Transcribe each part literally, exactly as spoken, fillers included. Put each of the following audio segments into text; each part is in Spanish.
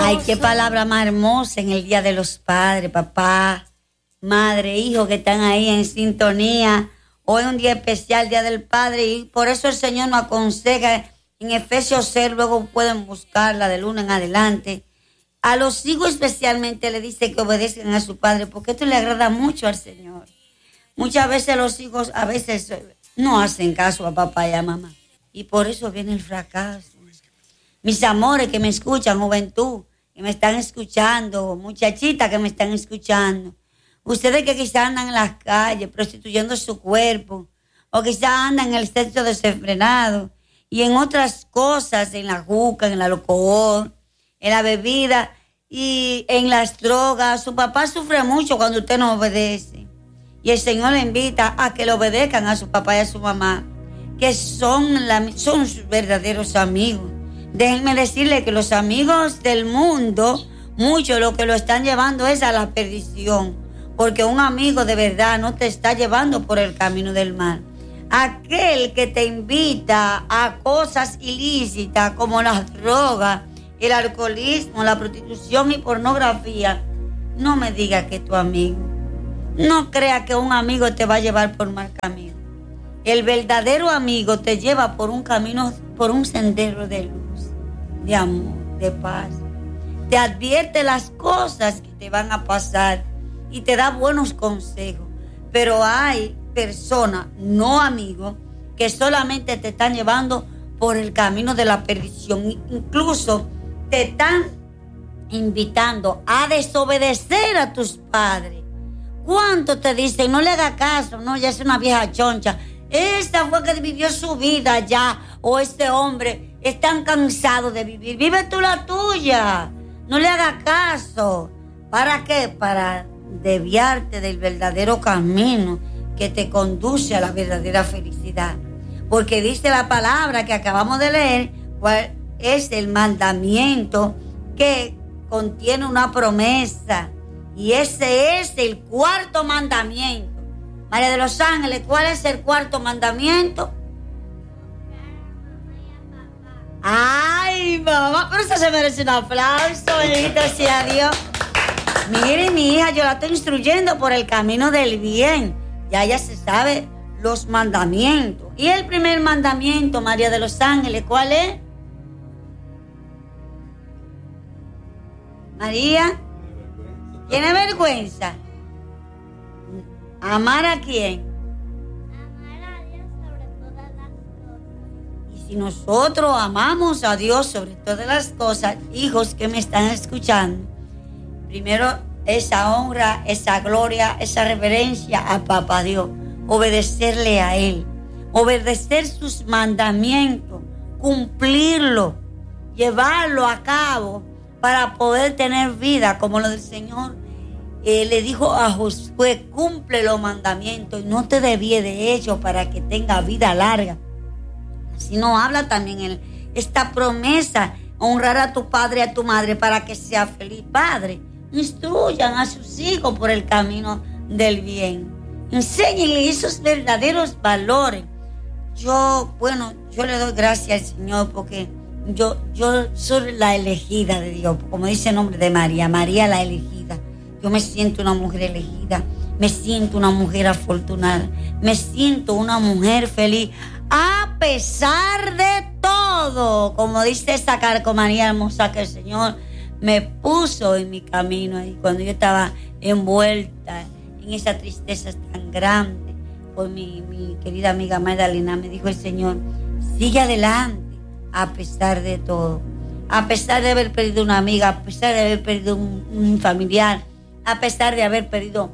Ay, qué palabra más hermosa en el Día de los Padres, papá, madre, hijo que están ahí en sintonía. Hoy es un día especial, Día del Padre, y por eso el Señor nos aconseja en Efesios seis, luego pueden buscarla de lunes en adelante. A los hijos especialmente le dice que obedezcan a su padre, porque esto le agrada mucho al Señor. Muchas veces los hijos a veces no hacen caso a papá y a mamá, y por eso viene el fracaso. Mis amores que me escuchan, juventud, que me están escuchando, muchachitas que me están escuchando, ustedes que quizás andan en las calles prostituyendo su cuerpo, o quizás andan en el sexo desenfrenado y en otras cosas, en la juca, en el alcohol, en la bebida y en las drogas. Su papá sufre mucho cuando usted no obedece. Y el Señor le invita a que le obedezcan a su papá y a su mamá, que son, la, son sus verdaderos amigos. Déjenme decirle que los amigos del mundo, mucho lo que lo están llevando es a la perdición, porque un amigo de verdad no te está llevando por el camino del mal. Aquel que te invita a cosas ilícitas como las drogas, el alcoholismo, la prostitución y pornografía, no me diga que es tu amigo. No crea que un amigo te va a llevar por mal camino. El verdadero amigo te lleva por un camino, por un sendero de luz, de amor, de paz. Te advierte las cosas que te van a pasar y te da buenos consejos. Pero hay personas, no amigos, que solamente te están llevando por el camino de la perdición. Incluso te están invitando a desobedecer a tus padres. ¿Cuánto te dicen? No le haga caso, no, ya es una vieja choncha. Esta fue que vivió su vida ya, o este hombre están cansados de vivir. Vive tú la tuya, no le haga caso. ¿Para qué? Para desviarte del verdadero camino que te conduce a la verdadera felicidad. Porque dice la palabra que acabamos de leer, cuál es el mandamiento que contiene una promesa. Y ese es el cuarto mandamiento. María de los Ángeles, ¿cuál es el cuarto mandamiento? Ay, mamá, pero eso se merece un aplauso, bendito sea Dios. Mire, mi hija, yo la estoy instruyendo por el camino del bien. Ya ella se sabe los mandamientos. Y el primer mandamiento, María de los Ángeles, ¿cuál es? María, ¿tiene vergüenza? ¿Amar a quién? Amar a Dios sobre todas las cosas. Y si nosotros amamos a Dios sobre todas las cosas, hijos que me están escuchando, primero esa honra, esa gloria, esa reverencia a Papá Dios, obedecerle a Él, obedecer sus mandamientos, cumplirlo, llevarlo a cabo para poder tener vida, como lo del Señor eh, le dijo a Josué: cumple los mandamientos y no te desvíes de ellos para que tenga vida larga. Así nos habla también el, esta promesa: honrar a tu padre y a tu madre para que sea feliz. Padre, instruyan a sus hijos por el camino del bien. Enséñenle esos verdaderos valores. Yo, bueno, yo le doy gracias al Señor porque yo, yo soy la elegida de Dios. Como dice el nombre de María, María la elegida. Yo me siento una mujer elegida. Me siento una mujer afortunada. Me siento una mujer feliz. A pesar de todo, como dice esa calcomanía hermosa que el Señor me puso en mi camino. Y cuando yo estaba envuelta en esa tristeza tan grande, pues mi, mi querida amiga Magdalena me dijo el Señor: sigue adelante a pesar de todo, a pesar de haber perdido una amiga, a pesar de haber perdido un, un familiar, a pesar de haber perdido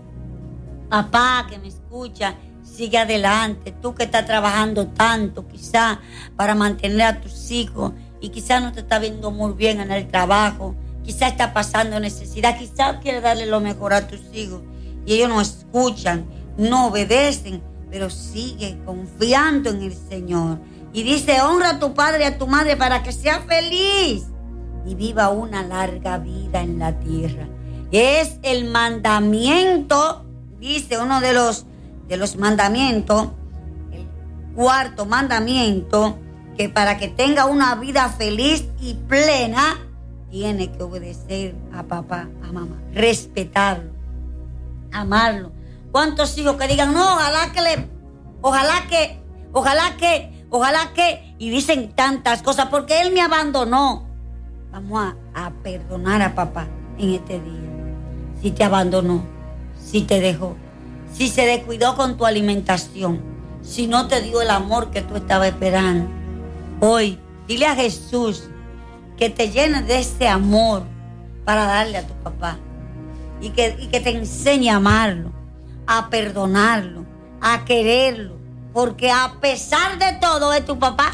papá que me escucha. Sigue adelante, tú que estás trabajando tanto quizá para mantener a tus hijos y quizá no te está viendo muy bien en el trabajo, quizá está pasando necesidad, quizá quieres darle lo mejor a tus hijos y ellos no escuchan, no obedecen, pero sigue confiando en el Señor. Y dice: honra a tu padre y a tu madre para que sea feliz y viva una larga vida en la tierra. Es el mandamiento, dice uno de los de los mandamientos, el cuarto mandamiento, que para que tenga una vida feliz y plena, tiene que obedecer a papá, a mamá, respetarlo, amarlo. ¿Cuántos hijos que digan, no, ojalá que le, ojalá que, ojalá que, ojalá que, y dicen tantas cosas, porque él me abandonó? Vamos a, a perdonar a papá en este día. Si te abandonó, si te dejó, si se descuidó con tu alimentación, si no te dio el amor que tú estabas esperando. Hoy, dile a Jesús que te llene de ese amor para darle a tu papá. Y que, y que te enseñe a amarlo, a perdonarlo, a quererlo. Porque a pesar de todo, es tu papá.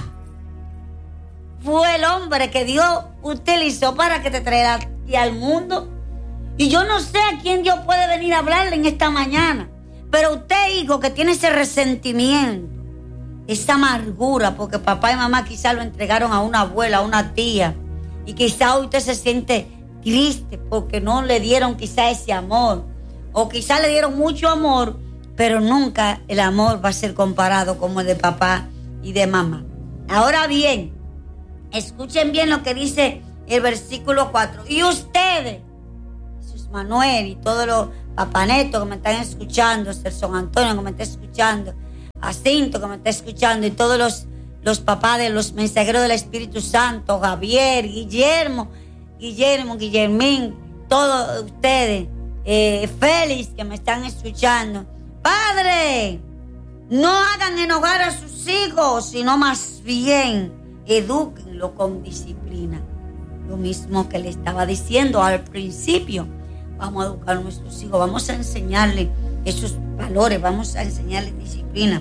Fue el hombre que Dios utilizó para que te traiga aquí al mundo. Y yo no sé a quién Dios puede venir a hablarle en esta mañana. Pero usted, hijo, que tiene ese resentimiento, esa amargura, porque papá y mamá quizá lo entregaron a una abuela, a una tía, y quizá hoy usted se siente triste porque no le dieron quizá ese amor, o quizá le dieron mucho amor, pero nunca el amor va a ser comparado como el de papá y de mamá. Ahora bien, escuchen bien lo que dice el versículo cuatro. Y ustedes, Jesús Manuel y todos los papanetos que me están escuchando, Celson Antonio que me está escuchando, Jacinto que me está escuchando, y todos los, los papás de los mensajeros del Espíritu Santo, Javier, Guillermo, Guillermo, Guillermín, todos ustedes, eh, Félix que me están escuchando. Padre, no hagan enojar a sus hijos, sino más bien edúquenlo con disciplina. Lo mismo que le estaba diciendo al principio. Vamos a educar a nuestros hijos, vamos a enseñarles esos valores, vamos a enseñarles disciplina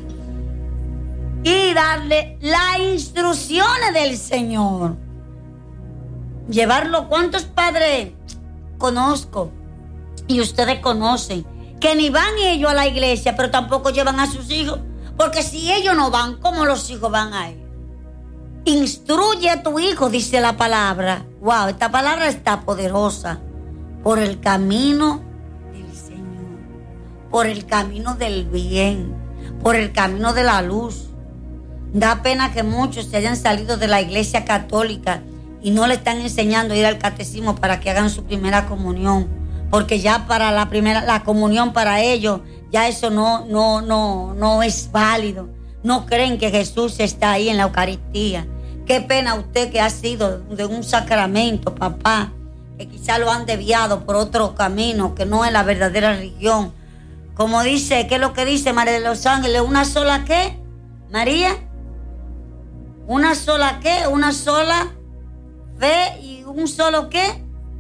y darle las instrucciones del Señor. Llevarlo. ¿Cuántos padres conozco y ustedes conocen que ni van ellos a la iglesia, pero tampoco llevan a sus hijos? Porque si ellos no van, ¿cómo los hijos van a ir? Instruye a tu hijo, dice la palabra. Wow, esta palabra está poderosa. Por el camino del Señor, por el camino del bien, por el camino de la luz. Da pena que muchos se hayan salido de la iglesia católica y no le están enseñando a ir al catecismo para que hagan su primera comunión, porque ya para la primera, la comunión para ellos, ya eso no, no, no, no es válido. No creen que Jesús está ahí en la Eucaristía. Qué pena usted que ha sido de un sacramento, papá, que quizá lo han desviado por otro camino que no es la verdadera religión. Como dice, ¿qué es lo que dice María de los Ángeles? ¿Una sola qué, María? ¿Una sola qué? ¿Una sola fe y un solo qué?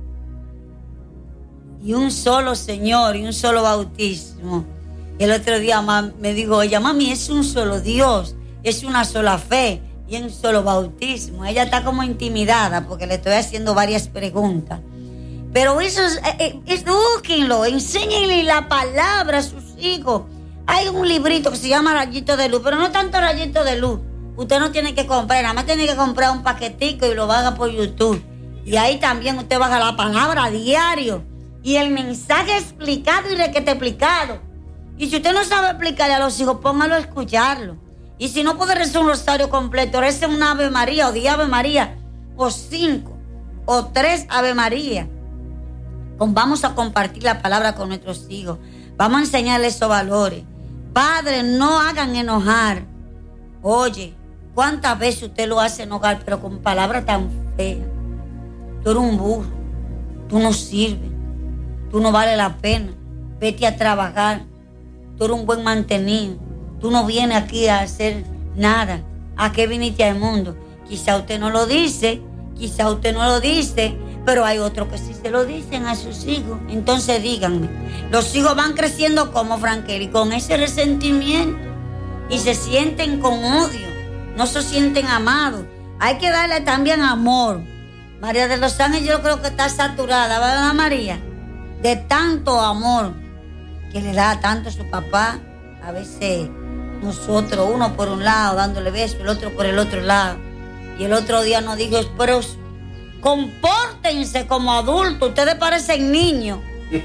Y un solo Señor y un solo bautismo. Y el otro día me dijo ella, mami, es un solo Dios, es una sola fe y un solo bautismo. Ella está como intimidada porque le estoy haciendo varias preguntas. Pero eso es, eh, edúquenlo, enséñenle la palabra a sus hijos. Hay un librito que se llama Rayito de Luz, pero no tanto Rayito de Luz. Usted no tiene que comprar, nada más tiene que comprar un paquetico y lo baja por YouTube. Y ahí también usted baja la palabra a diario. Y el mensaje explicado y requete explicado. Y si usted no sabe explicarle a los hijos, póngalo a escucharlo. Y si no puede rezar un rosario completo, rece una Ave María o diez Ave María, o cinco, o tres Ave María. Vamos a compartir la palabra con nuestros hijos. Vamos a enseñarles esos valores. Padres, no hagan enojar. Oye, ¿cuántas veces usted lo hace enojar, pero con palabras tan feas? Tú eres un burro. Tú no sirves. Tú no vales la pena. Vete a trabajar. Tú eres un buen mantenido. Tú no vienes aquí a hacer nada. ¿A qué viniste al mundo? Quizá usted no lo dice. Quizá usted no lo dice. Pero hay otros que sí se lo dicen a sus hijos. Entonces díganme, los hijos van creciendo como Franqueri, con ese resentimiento, y se sienten con odio, no se sienten amados. Hay que darle también amor. María de los Ángeles yo creo que está saturada, ¿verdad, María? De tanto amor que le da tanto a su papá. A veces nosotros, uno por un lado dándole besos, el otro por el otro lado. Y el otro día nos dijo, pero compórtense como adultos, ustedes parecen niños.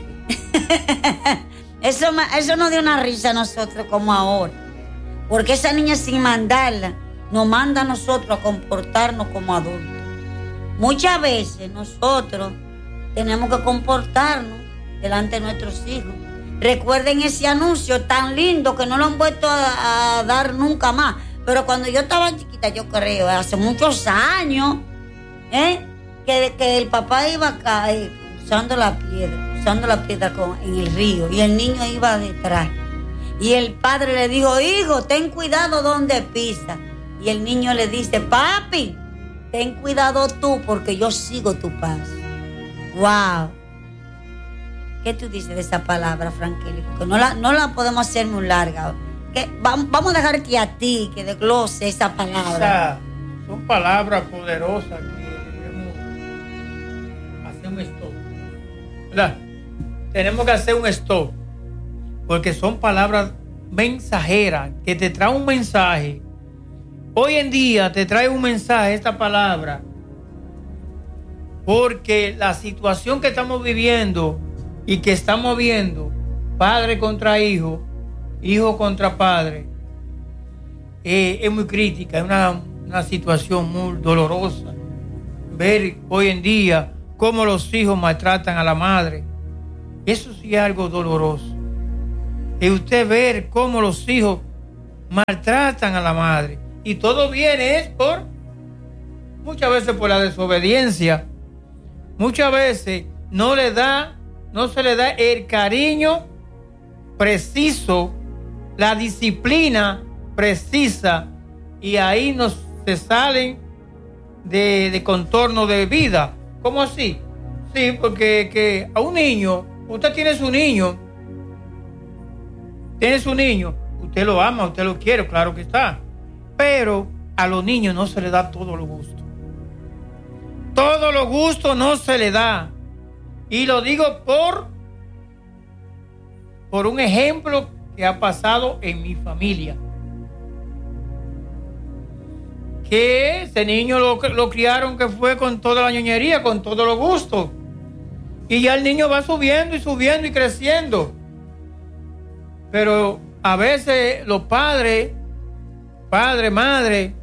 eso, eso nos dio una risa a nosotros como ahora. Porque esa niña sin mandarla nos manda a nosotros a comportarnos como adultos. muchas veces nosotros tenemos que comportarnos delante de nuestros hijos. Recuerden ese anuncio tan lindo que no lo han vuelto a, a dar nunca más. Pero cuando yo estaba chiquita, yo creo, hace muchos años, ¿eh? que, que el papá iba acá eh, usando la piedra, usando la piedra con, en el río, y el niño iba detrás. Y el padre le dijo, hijo, ten cuidado donde pisa. Y el niño le dice, papi, ten cuidado tú porque yo sigo tu paso. ¡Wow! ¿Qué tú dices de esa palabra, Frankelly? Porque no la, no la podemos hacer muy larga. ¿Qué? Vamos a dejar que a ti, que desglose esa palabra. Esa, son palabras poderosas que debemos hacer un stop. ¿Verdad? Tenemos que hacer un stop. Porque son palabras mensajeras que te traen un mensaje. Hoy en día te trae un mensaje esta palabra. Porque la situación que estamos viviendo y que estamos viendo, padre contra hijo, hijo contra padre, eh, es muy crítica, es una, una situación muy dolorosa. Ver hoy en día cómo los hijos maltratan a la madre, eso sí es algo doloroso. Y usted ver cómo los hijos maltratan a la madre, y todo viene es por, muchas veces por la desobediencia, muchas veces no le da, no se le da el cariño preciso, la disciplina precisa, y ahí nos se salen de, de contorno de vida. ¿Cómo así? Sí, porque que a un niño, usted tiene su niño, tiene su niño, usted lo ama, usted lo quiere, claro que está, pero a los niños no se le da todo lo gusto. Todo lo gusto no se le da. Y lo digo por, por un ejemplo que ha pasado en mi familia. Que ese niño lo, lo criaron que fue con toda la ñoñería, con todo lo gusto. Y ya el niño va subiendo y subiendo y creciendo. Pero a veces los padres, padre, madre,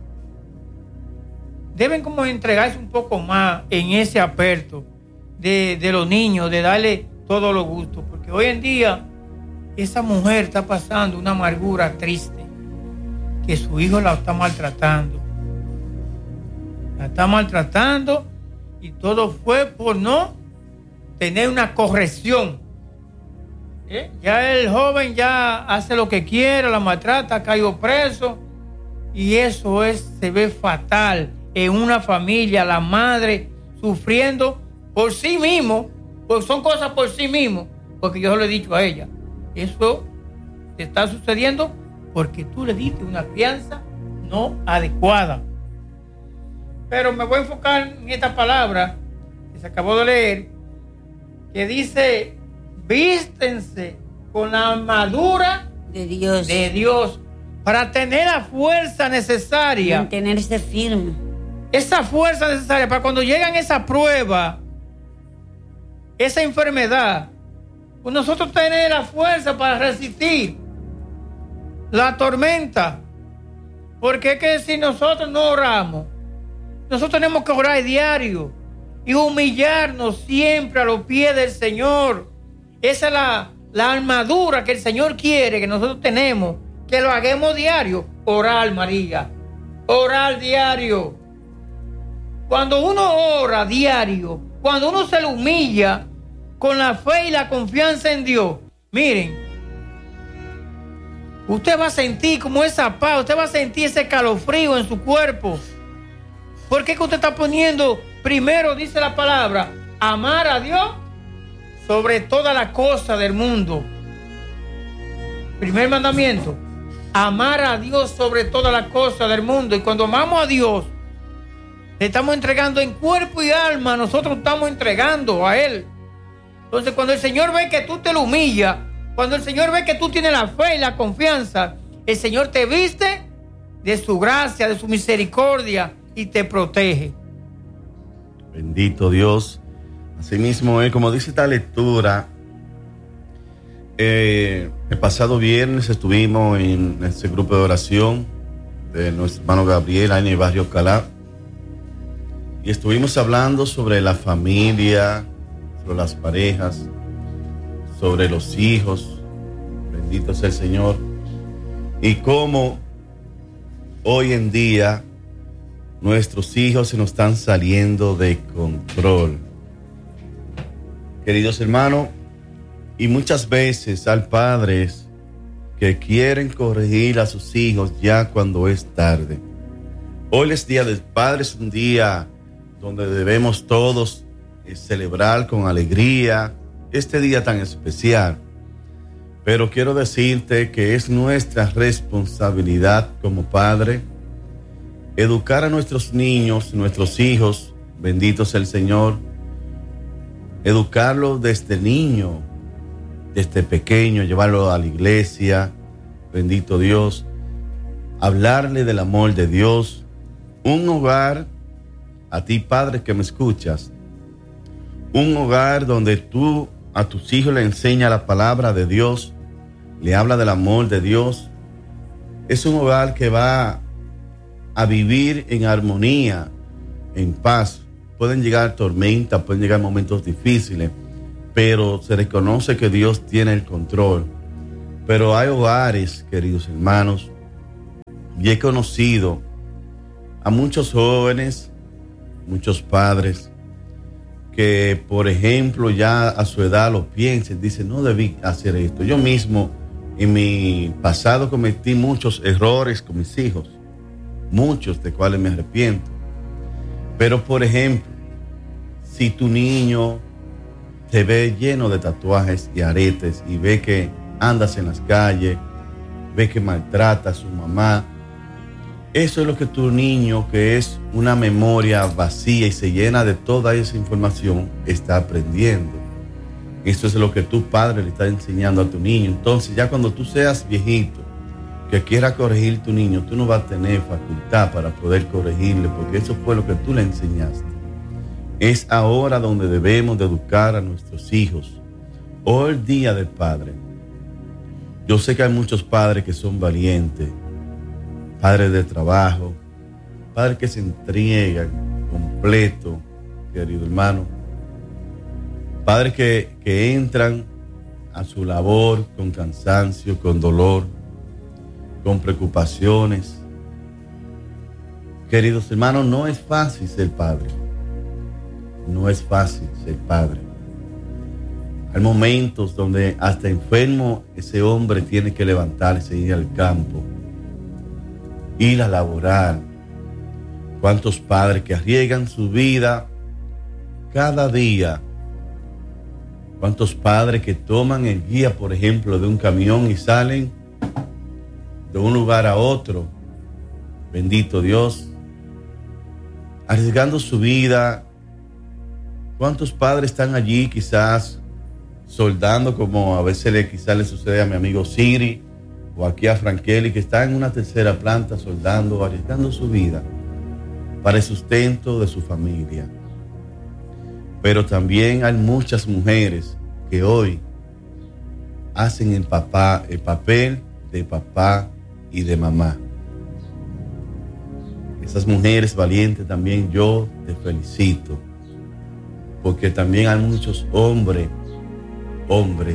deben como entregarse un poco más en ese aspecto de, de los niños, de darle todos los gustos, porque hoy en día esa mujer está pasando una amargura triste, que su hijo la está maltratando, la está maltratando, y todo fue por no tener una corrección. ¿Eh? Ya el joven ya hace lo que quiere, la maltrata, ha caído preso, y eso es, se ve fatal en una familia, la madre sufriendo por sí mismo, pues son cosas por sí mismo, porque yo se lo he dicho a ella, eso te está sucediendo porque tú le diste una crianza no adecuada. Pero me voy a enfocar en esta palabra que se acabó de leer, que dice, vístense con la armadura de Dios, de Dios para tener la fuerza necesaria, mantenerse firme. Esa fuerza necesaria para cuando llegan esa prueba, esa enfermedad, pues nosotros tenemos la fuerza para resistir la tormenta. Porque es que si nosotros no oramos, nosotros tenemos que orar diario y humillarnos siempre a los pies del Señor. Esa es la, la armadura que el Señor quiere que nosotros tenemos, que lo hagamos diario. Orar, María, orar diario. Cuando uno ora diario, cuando uno se lo humilla con la fe y la confianza en Dios, miren, usted va a sentir como esa paz, usted va a sentir ese calofrío en su cuerpo. Porque es que usted está poniendo, primero dice la palabra, amar a Dios sobre toda la cosa del mundo. Primer mandamiento, amar a Dios sobre toda la cosa del mundo. Y cuando amamos a Dios, le estamos entregando en cuerpo y alma, nosotros estamos entregando a Él. Entonces, cuando el Señor ve que tú te lo humillas, cuando el Señor ve que tú tienes la fe y la confianza, el Señor te viste de su gracia, de su misericordia y te protege. Bendito Dios. Asimismo, eh, como dice esta lectura, eh, el pasado viernes estuvimos en ese grupo de oración de nuestro hermano Gabriel, ahí en el barrio Calá. y estuvimos hablando sobre la familia, sobre las parejas, sobre los hijos, bendito sea el Señor, y cómo hoy en día nuestros hijos se nos están saliendo de control. Queridos hermanos, y muchas veces hay padres que quieren corregir a sus hijos ya cuando es tarde. Hoy es Día del Padre, es un día donde debemos todos eh, celebrar con alegría este día tan especial. Pero quiero decirte que es nuestra responsabilidad como padre educar a nuestros niños, nuestros hijos, bendito sea el Señor, educarlos desde niño, desde pequeño, llevarlo a la iglesia, bendito Dios, hablarle del amor de Dios. Un hogar, a ti padre que me escuchas, un hogar donde tú a tus hijos le enseñas la palabra de Dios, le habla del amor de Dios, es un hogar que va a vivir en armonía, en paz. Pueden llegar tormentas, pueden llegar momentos difíciles, pero se reconoce que Dios tiene el control. Pero hay hogares, queridos hermanos, y he conocido a muchos jóvenes, muchos padres, que por ejemplo ya a su edad lo piensan, dicen, no debí hacer esto. Yo mismo en mi pasado cometí muchos errores con mis hijos, muchos de cuales me arrepiento. Pero por ejemplo, si tu niño te ve lleno de tatuajes y aretes y ve que andas en las calles, ve que maltrata a su mamá, eso es lo que tu niño, que es una memoria vacía y se llena de toda esa información, está aprendiendo. Eso es lo que tu padre le está enseñando a tu niño. Entonces ya cuando tú seas viejito, que quiera corregir tu niño, tú no vas a tener facultad para poder corregirle, porque eso fue lo que tú le enseñaste. Es ahora donde debemos de educar a nuestros hijos. Hoy el Día del Padre. Yo sé que hay muchos padres que son valientes, padres de trabajo, padres que se entregan completo, querido hermano, padres que, que entran a su labor con cansancio, con dolor, con preocupaciones. Queridos hermanos, no es fácil ser padre. No es fácil ser padre. Hay momentos donde hasta enfermo ese hombre tiene que levantarse e ir al campo, ir a laborar. ¿Cuántos padres que arriesgan su vida cada día? ¿Cuántos padres que toman el guía, por ejemplo, de un camión y salen de un lugar a otro? Bendito Dios, arriesgando su vida. ¿Cuántos padres están allí quizás soldando, como a veces le, quizás le sucede a mi amigo Siri o aquí a Frankeli, que está en una tercera planta soldando, arriesgando su vida para el sustento de su familia? Pero también hay muchas mujeres que hoy hacen el, papá, el papel de papá y de mamá. Esas mujeres valientes también yo te felicito, porque también hay muchos hombres, hombres,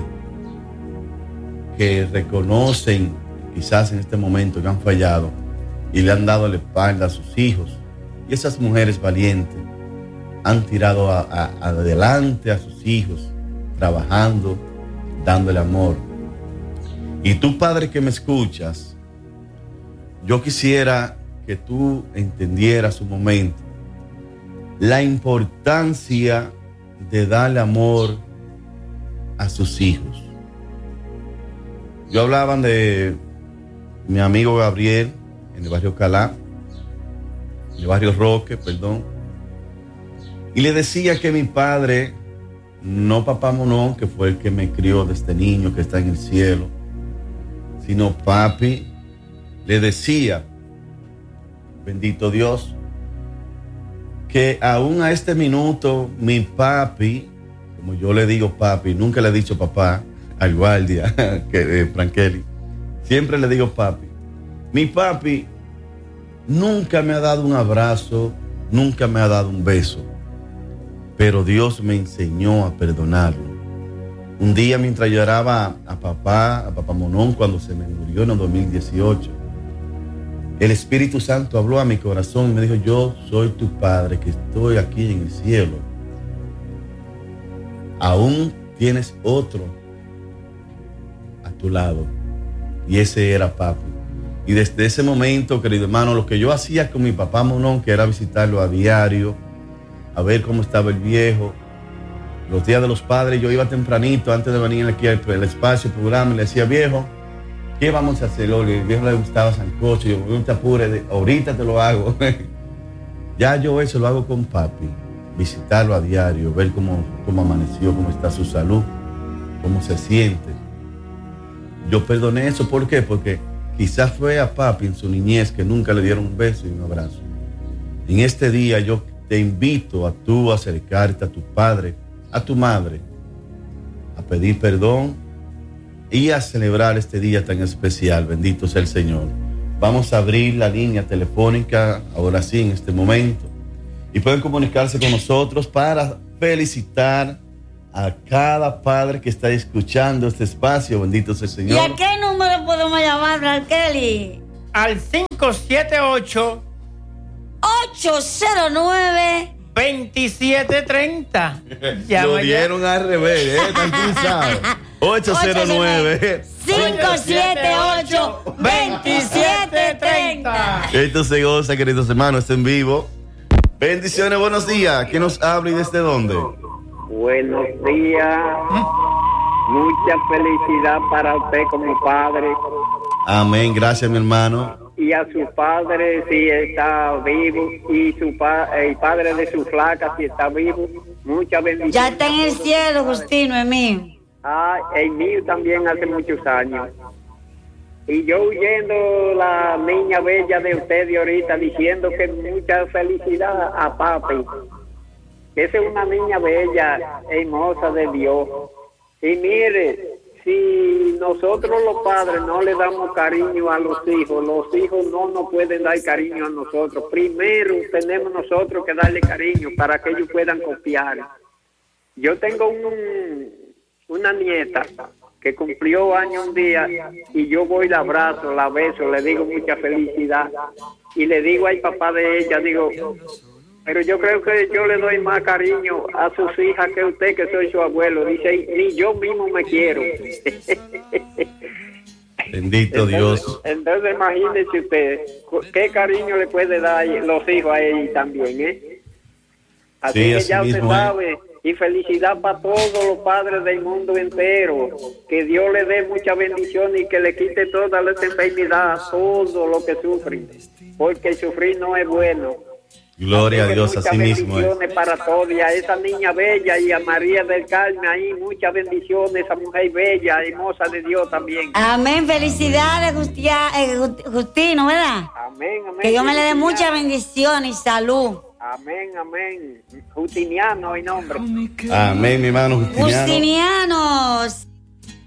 que reconocen quizás en este momento que han fallado y le han dado la espalda a sus hijos. Y esas mujeres valientes han tirado a, a, adelante a sus hijos, trabajando, dándole amor. Y tú, padre que me escuchas, yo quisiera que tú entendieras un momento la importancia de darle amor a sus hijos. Yo hablaba de mi amigo Gabriel en el barrio Calá, en el barrio Roque, perdón, y le decía que mi padre, no papá Monón, que fue el que me crió desde niño, que está en el cielo, sino papi, le decía, bendito Dios, que aún a este minuto mi papi, como yo le digo papi, nunca le he dicho papá al guardia, que eh, Frankeli, siempre le digo papi. Mi papi nunca me ha dado un abrazo, nunca me ha dado un beso, pero Dios me enseñó a perdonarlo. Un día mientras lloraba a papá, a papá Monón, cuando se me murió en el dos mil dieciocho, el Espíritu Santo habló a mi corazón y me dijo: yo soy tu padre que estoy aquí en el cielo. Aún tienes otro a tu lado. Y ese era papi. Y desde ese momento, querido hermano, lo que yo hacía con mi papá Monón, que era visitarlo a diario, a ver cómo estaba el viejo. Los días de los padres yo iba tempranito antes de venir aquí al el espacio, el programa, y le decía: viejo, ¿qué vamos a hacer hoy? El viejo le gustaba sancocho. Yo, no te apures, de, ahorita te lo hago. Ya yo eso lo hago con papi. Visitarlo a diario, ver cómo, cómo amaneció, cómo está su salud, cómo se siente. Yo perdoné eso, ¿por qué? Porque quizás fue a papi en su niñez que nunca le dieron un beso y un abrazo. En este día yo te invito a tú a acercarte a tu padre, a tu madre, a pedir perdón y a celebrar este día tan especial. Bendito sea el Señor. Vamos a abrir la línea telefónica ahora sí, en este momento, y pueden comunicarse con nosotros para felicitar a cada padre que está escuchando este espacio. Bendito sea el Señor. ¿Y a qué número podemos llamar, Kelly? Al cinco siete ocho, ocho cero nueve, veintisiete treinta. Lo dieron al revés, ¿eh? Tan sabes. ocho cero nueve, cinco siete ocho, veintisiete treinta. Esto se goza, queridos hermanos, está en vivo. Bendiciones, buenos días. ¿Quién nos habla y desde dónde? Buenos días. Mucha felicidad para usted como padre. Amén, gracias mi hermano. Y a su padre si está vivo, y su pa el padre de su flaca si está vivo. Mucha bendición. Ya está en el cielo, Justino, es mío. Ah, el mío también hace muchos años. Y yo oyendo la niña bella de usted de ahorita diciendo que mucha felicidad a papi. Esa es una niña bella, hermosa de Dios. Y mire, si nosotros los padres no le damos cariño a los hijos, los hijos no nos pueden dar cariño a nosotros. Primero tenemos nosotros que darle cariño para que ellos puedan confiar. Yo tengo un, una nieta que cumplió año un día y yo voy, la abrazo, la beso, le digo mucha felicidad y le digo al papá de ella, digo, pero yo creo que yo le doy más cariño a sus hijas que usted, que soy su abuelo. Dice, ni yo mismo me quiero. Bendito Dios. Entonces imagínese usted, qué cariño le puede dar los hijos a ella también, ¿eh? Así Sí, que así ya usted mismo, sabe. ¿eh? Y felicidad para todos los padres del mundo entero. Que Dios le dé mucha bendición y que le quite toda la enfermedad, todo lo que sufren. Porque el sufrir no es bueno. Gloria a Dios, así mismo es. Muchas bendiciones para todos, y a esa niña bella y a María del Carmen ahí, muchas bendiciones, esa mujer bella, hermosa de Dios también. Amén, felicidades, Justia, eh, Justino, ¿verdad? Amén, amén. Que Dios me le dé mucha bendición y salud. Amén, amén. Justiniano, en nombre. Amén, mi hermano Justiniano. Justinianos.